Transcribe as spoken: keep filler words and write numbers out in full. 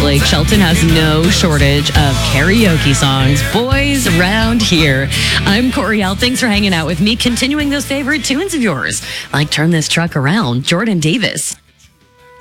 Lake Shelton has no shortage of karaoke songs. Boys around here. I'm Coriel. Thanks for hanging out with me, continuing those favorite tunes of yours, like Turn This Truck Around, Jordan Davis.